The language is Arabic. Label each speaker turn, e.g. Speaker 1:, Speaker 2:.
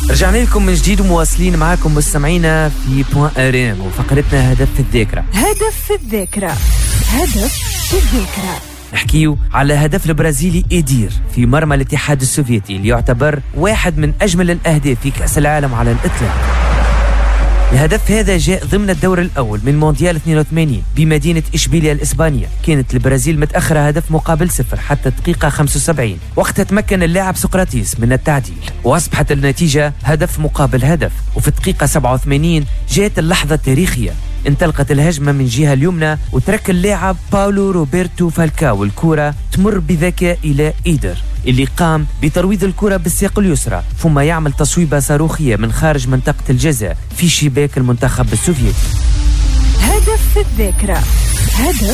Speaker 1: رجعنا لكم من جديد ومواصلين معاكم مستمعينا في بوان ارام وفقرتنا هدف في الذاكرة.
Speaker 2: هدف في الذاكرة. هدف في الذاكرة.
Speaker 1: نحكيو على هدف البرازيلي إيدير في مرمى الاتحاد السوفيتي اللي يعتبر واحد من أجمل الأهداف في كأس العالم على الإطلاق. الهدف هذا جاء ضمن الدور الأول من مونديال 82 بمدينة إشبيليا الإسبانية. كانت البرازيل متأخرة هدف مقابل 0 حتى الدقيقة 75. وقتها تمكن اللاعب سقراطيس من التعديل وأصبحت النتيجة هدف مقابل هدف. وفي الدقيقة 87 جاءت اللحظة التاريخية، انطلقت الهجمة من جهة اليمنى وترك اللاعب باولو روبرتو فالكاو الكرة تمر بذكاء إلى إيدر اللي قام بترويض الكرة بالساق اليسرى ثم يعمل تصويبة صاروخية من خارج منطقة الجزاء في شباك المنتخب السوفيتي.
Speaker 2: هدف في الذاكرة. هدف